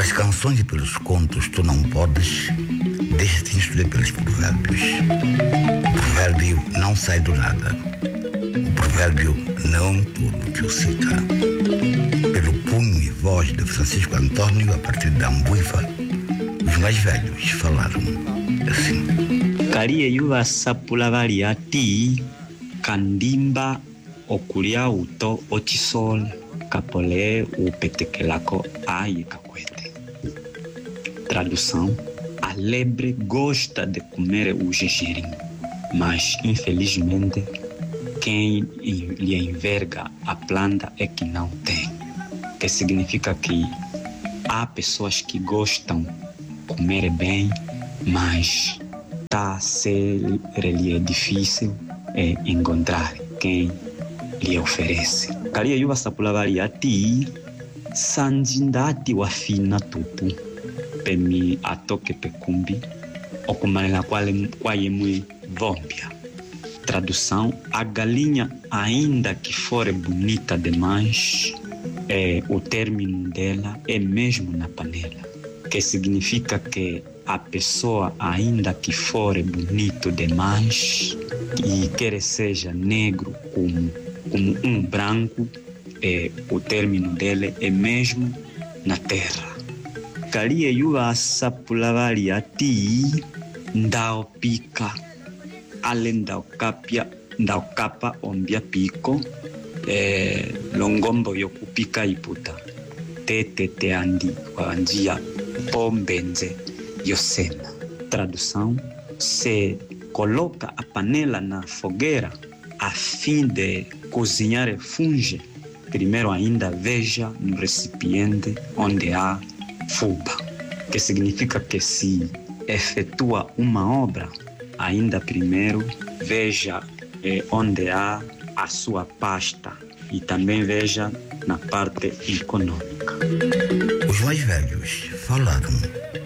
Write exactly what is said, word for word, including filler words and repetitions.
Pelas canções e pelos contos tu não podes, deixa-te instruir pelos provérbios. O provérbio não sai do nada. O provérbio não é um tolo que o cita. Pelo punho e voz de Francisco Antônio, a partir da Ambuiva, os mais velhos falaram assim. Karie yuva sapula variati, kandimba okulia uto otisol, kapole o petekelako ai kakwete. Tradução: a lebre gosta de comer o gergelim, mas infelizmente quem lhe enverga a planta é que não tem. Que significa que há pessoas que gostam de comer bem, mas tá ser-lhe é difícil é encontrar quem lhe oferece. Karia yuva sapula variati, sanjindati wafina tupu, pemi atoke pekumbi, okumanela kwaye mui vombia. Tradução: a galinha, ainda que for bonita demais, é, o término dela é mesmo na panela. Que significa que a pessoa, ainda que for bonito demais e quer seja negro como, como um branco, é, o término dele é mesmo na terra. Kalie yuva sapulavaria-ti ndao pica, além da capia, da capa ombia pico, é, longombo yokupika iputa, tete te andi wanjia pombenze yosena. Tradução: se coloca a panela na fogueira a fim de cozinhar funge, primeiro ainda veja no recipiente onde há fuba. Que significa que se efetua uma obra, ainda primeiro veja eh, onde há a sua pasta e também veja na parte econômica. Os mais velhos falaram